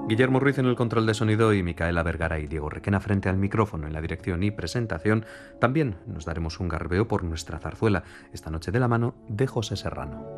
Guillermo Ruiz en el control de sonido y Micaela Vergara y Diego Requena frente al micrófono en la dirección y presentación. También nos daremos un garbeo por nuestra zarzuela, esta noche de la mano de José Serrano.